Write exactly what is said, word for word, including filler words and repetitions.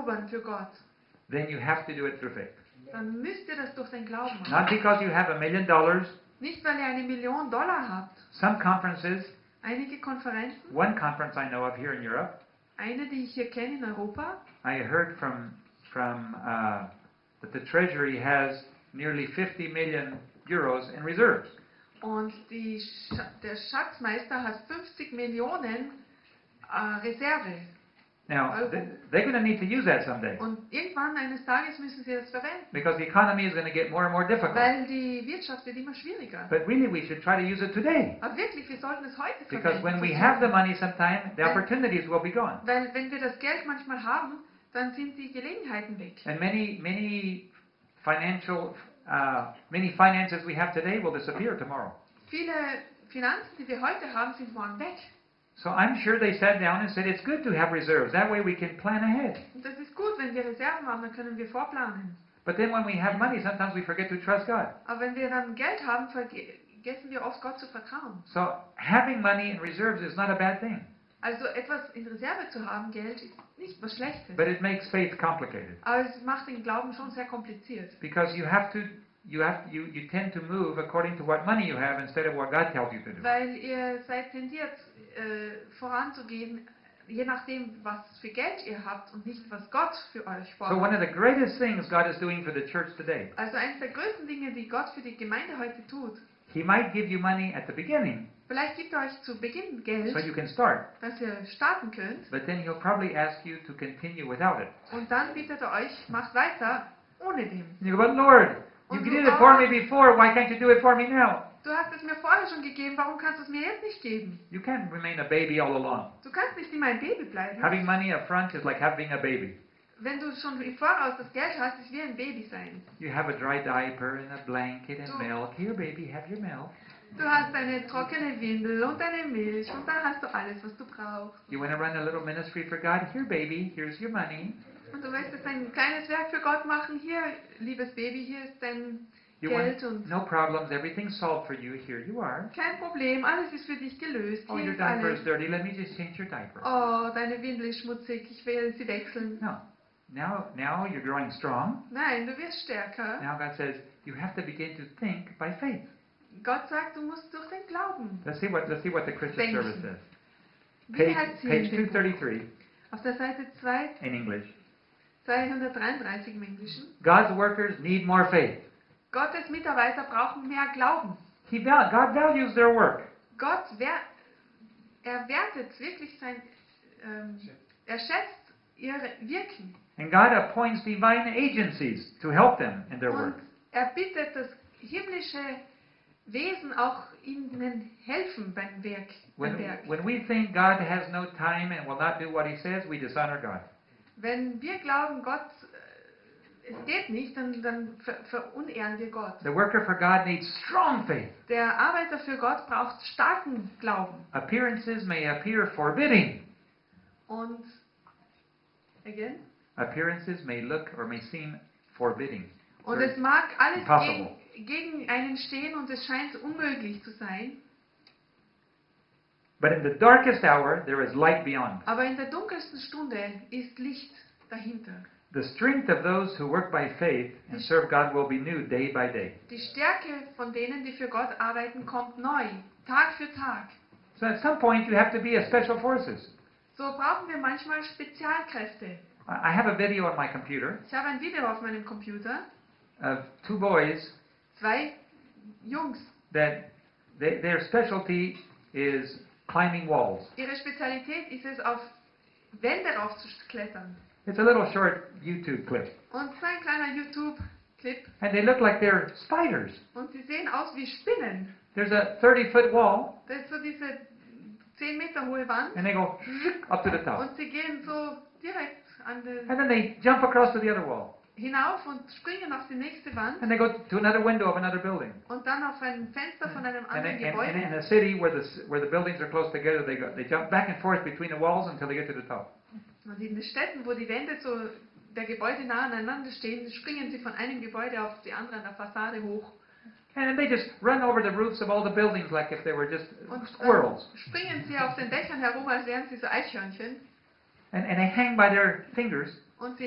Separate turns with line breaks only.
erobern für Gott,
then you have to do it through faith.
dann müsst ihr das durch den Glauben machen.
Not because you have a million dollars.
Nicht, weil ihr eine Million Dollar habt.
Some conferences,
Einige Konferenzen,
one conference I know of here in Europe,
eine, die ich hier kenne in Europa,
I heard from from uh, that the Treasury has nearly fifty million euros in reserves.
und die Sch der Schatzmeister hat fünfzig Millionen äh, Reserve.
Now, th- they're going to need to use that someday
Und irgendwann eines Tages müssen sie das verwenden,
because the economy is going to get more and more difficult.
weil die Wirtschaft wird immer schwieriger.
But really, we should try to use it today
Aber wirklich, wir sollten es heute
because when we
verwenden.
have the money, sometime the opportunities will be gone,
Weil wenn wir das Geld manchmal haben, dann sind die Gelegenheiten weg.
and many many financial uh, many finances we have today will disappear tomorrow.
Viele Finanzen, die wir heute haben, sind morgen weg.
So I'm sure they sat down and said it's good to have reserves. That way we can plan ahead.
Und das ist gut, wenn wir Reserven haben, dann können wir vorplanen.
But then when we have money, sometimes we forget to trust God.
Aber wenn wir dann Geld haben, vergessen wir oft Gott zu vertrauen.
So having money in reserves is not a bad thing,
Also etwas in Reserve zu haben, Geld, ist nicht was Schlechtes.
but it makes faith complicated
Aber es macht den Glauben schon sehr kompliziert.
because you have to you have you you tend to move according to what money you have instead of what God tells you to do.
Weil ihr seid tendiert, äh, voranzugehen, je nachdem, was für Geld ihr habt und nicht, was Gott für euch
So one
vorhat.
of the greatest things God is doing for the church today,
Also eines der größten Dinge, die Gott für die Gemeinde heute tut,
He might give you money at the beginning
vielleicht gibt er euch zu Beginn Geld,
so you can start,
dass ihr starten könnt,
but then He'll probably ask you to continue without it.
und dann bittet er euch, macht weiter ohne dem.
And you go, but Lord, you
Und
did
du,
it for
"Ah,
me before. Why can't you do it for me now?
Du hast es mir vorher schon gegeben, warum kannst du es mir jetzt nicht geben?
You can't remain a baby all along.
Du kannst nicht immer ein Baby bleiben.
Having money up front is like having a baby.
Wenn du schon im Voraus das Geld hast, ist wie ein Baby sein.
You have a dry diaper and a blanket and
So-
milk. Here, baby, have your milk.
Du hast eine trockene Windel und eine Milch und dann hast du alles, was du brauchst.
You want to run a little ministry for God? Here, baby, here's your money.
Und du möchtest ein kleines Werk für Gott machen. Hier, liebes Baby, hier ist dein
You
Geld
want
und
no problems. Everything's solved for you. Here you are.
kein Problem, alles ist für dich gelöst.
Oh,
Hier
your
ist
diaper
alles.
is dirty. Let me just change your diaper.
Oh, deine Windel ist schmutzig, ich will sie wechseln.
No. Now, now you're growing strong.
Nein, du wirst stärker.
Now God says you have to begin to think by faith.
Gott sagt, du musst durch den Glauben.
Let's see what let's see what the Christian
Denken.
service says.
Wie
Page,
heißt sie
page
in dem
two thirty-three
Auf der Seite zwei,
in English.
zweihundertdreiunddreißig im Englischen.
God's workers need more faith.
Gottes Mitarbeiter brauchen mehr Glauben.
He val- God values their work.
Gott wer er wertet wirklich sein, ähm, er schätzt ihr Wirken.
And God appoints divine agencies to help them in their
Und
work.
er bittet das himmlische Wesen auch ihnen helfen beim Werk. Beim
When,
Werk.
when we think God has no time and will not do what He says, we dishonor God.
Wenn wir glauben, Gott, äh, es geht nicht, dann, dann ver verunehren wir Gott.
The worker for God needs strong faith.
Der Arbeiter für Gott braucht starken Glauben.
Appearances may appear forbidding.
Und, again?
Appearances may look or may seem forbidding.
Und es mag alles
Impossible.
gegen, gegen einen stehen und es scheint unmöglich zu sein.
But in the darkest hour, there is light beyond.
Aber in der dunkelsten Stunde ist Licht dahinter.
The strength of those who work by faith and serve God will be new day by day.
Die Stärke von denen, die für Gott arbeiten, kommt neu, Tag für Tag.
So at some point, you have to be a special forces.
So brauchen wir manchmal Spezialkräfte.
I I have a video on my computer
Ich habe ein Video auf meinem Computer,
of two boys
zwei Jungs.
that they, their specialty is climbing walls.
Ihre Spezialität ist es, auf Wände raufzuklettern.
It's a little short YouTube clip.
Und so ein kleiner YouTube-Clip.
And they look like they're spiders.
Und sie sehen aus wie Spinnen.
There's a thirty-foot wall,
Das ist so diese zehn Meter hohe Wand.
and they go up to the top.
Und sie gehen so direkt an den,
And then they jump across to the other wall.
hinauf und springen auf die nächste Wand.
And they go to another window of another building.
Und dann auf ein Fenster von einem
And,
anderen
in, and
Gebäude.
in a city where the, s- where the buildings are close together, they, go, they jump back and forth between the walls until they get to the top.
Und in den Städten, wo die Wände so der Gebäude nah aneinander stehen, springen sie von einem Gebäude auf die andere an der Fassade hoch.
And they just run over the roofs of all the buildings like if they were just
Und
squirrels.
dann springen sie auf den Dächern herum, als wären sie so Eichhörnchen.
And, and they hang by their fingers.
Und sie